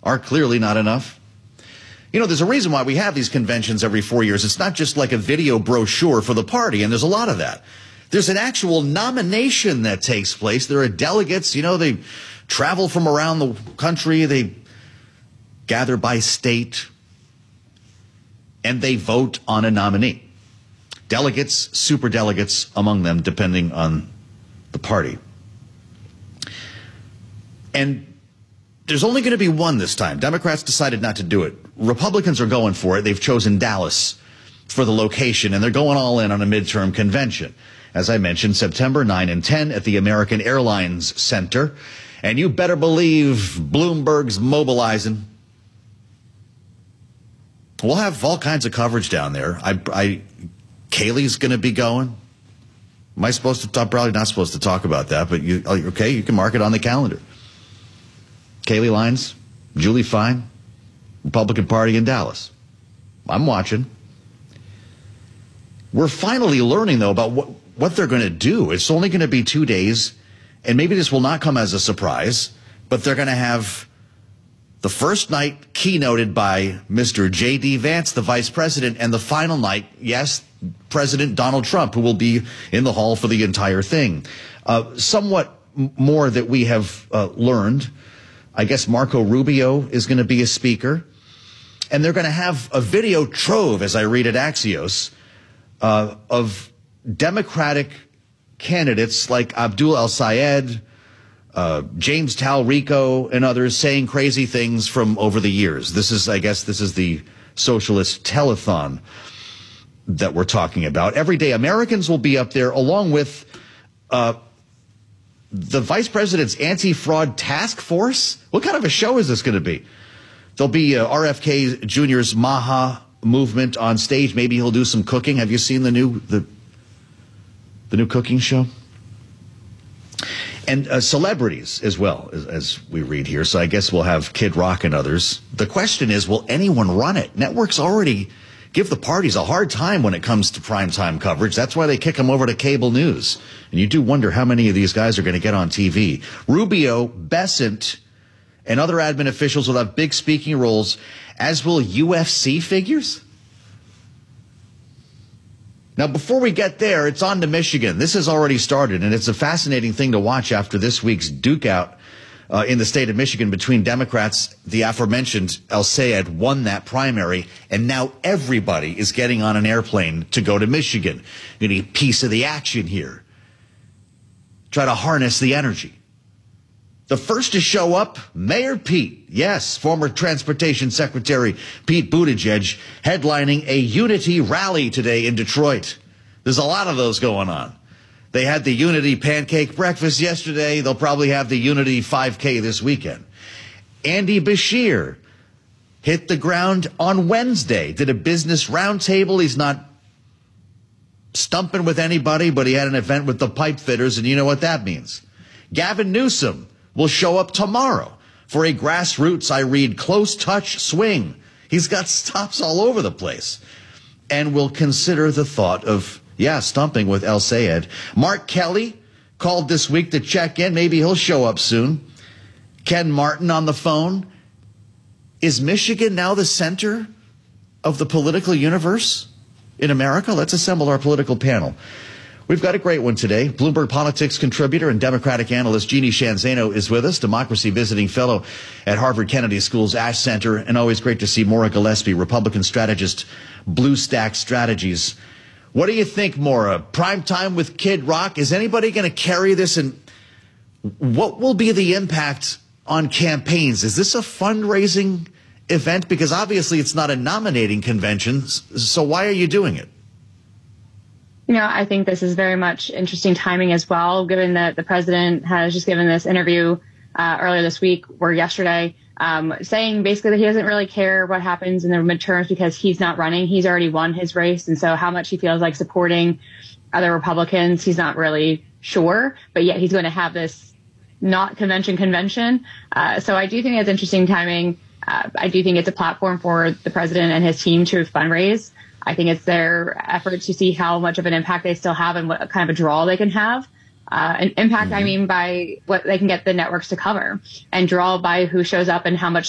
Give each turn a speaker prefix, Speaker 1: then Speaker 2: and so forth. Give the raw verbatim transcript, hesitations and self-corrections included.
Speaker 1: are clearly not enough. You know, there's a reason why we have these conventions every four years. It's not just like a video brochure for the party, and there's a lot of that. There's an actual nomination that takes place. There are delegates, you know, they travel from around the country, they gather by state, and they vote on a nominee. Delegates, superdelegates among them, depending on the party. And there's only going to be one this time. Democrats decided not to do it. Republicans are going for it. They've chosen Dallas for the location, and they're going all in on a midterm convention. As I mentioned, September ninth and tenth at the American Airlines Center. And you better believe Bloomberg's mobilizing. We'll have all kinds of coverage down there. I, I, Kayleigh's going to be going. Am I supposed to talk? Probably not supposed to talk about that, but you, okay, you can mark it on the calendar. Kailey Lines, Julie Fine, Republican Party in Dallas. I'm watching. We're finally learning, though, about what, what they're going to do. It's only going to be two days, and maybe this will not come as a surprise, but they're going to have the first night keynoted by Mister J D. Vance, the vice president, and the final night, yes, President Donald Trump, who will be in the hall for the entire thing. Uh, somewhat more that we have uh, learned. I guess Marco Rubio is going to be a speaker. And they're going to have a video trove, as I read at Axios, uh, of Democratic candidates like Abdul El-Sayed, uh, James Talrico, and others saying crazy things from over the years. This is, I guess, this is the socialist telethon that we're talking about. Everyday Americans will be up there along with uh the vice president's anti-fraud task force. What kind of a show is this going to be? There'll be uh, R F K Junior's Maha movement on stage. Maybe he'll do some cooking. Have you seen the new the the new cooking show? And uh, celebrities as well, as, as we read here. So I guess we'll have Kid Rock and others. The question is, will anyone run it? Networks already give the parties a hard time when it comes to primetime coverage. That's why they kick them over to cable news. And you do wonder how many of these guys are going to get on T V. Rubio, Bessent, and other admin officials will have big speaking roles, as will U F C figures. Now, before we get there, it's on to Michigan. This has already started, and it's a fascinating thing to watch after this week's duke out Uh, in the state of Michigan between Democrats. The aforementioned El-Sayed won that primary, and now everybody is getting on an airplane to go to Michigan. You need a piece of the action here. Try to harness the energy. The first to show up, Mayor Pete. Yes, former Transportation Secretary Pete Buttigieg headlining a unity rally today in Detroit. There's a lot of those going on. They had the Unity Pancake Breakfast yesterday. They'll probably have the Unity five K this weekend. Andy Beshear hit the ground on Wednesday, did a business roundtable. He's not stumping with anybody, but he had an event with the pipe fitters, and you know what that means. Gavin Newsom will show up tomorrow for a grassroots, I read, close touch swing. He's got stops all over the place, and will consider the thought of Yeah, stumping with El-Sayed. Mark Kelly called this week to check in. Maybe he'll show up soon. Ken Martin on the phone. Is Michigan now the center of the political universe in America? Let's assemble our political panel. We've got a great one today. Bloomberg Politics contributor and Democratic analyst Jeannie Shanzano is with us, Democracy visiting fellow at Harvard Kennedy School's Ash Center, and always great to see Maura Gillespie, Republican strategist, Blue Stack Strategies. What do you think, Maura? Prime time with Kid Rock? Is anybody going to carry this? And what will be the impact on campaigns? Is this a fundraising event? Because obviously it's not a nominating convention. So why are you doing it?
Speaker 2: You know, I think this is very much interesting timing as well, given that the president has just given this interview uh, earlier this week or yesterday, um, saying basically that he doesn't really care what happens in the midterms because he's not running. He's already won his race. And so how much he feels like supporting other Republicans, he's not really sure. But yet he's going to have this not convention convention. Uh, so I do think it's interesting timing. Uh, I do think it's a platform for the president and his team to fundraise. I think it's their effort to see how much of an impact they still have and what kind of a draw they can have. Uh, and impact, mm-hmm. I mean, by what they can get the networks to cover, and draw by who shows up and how much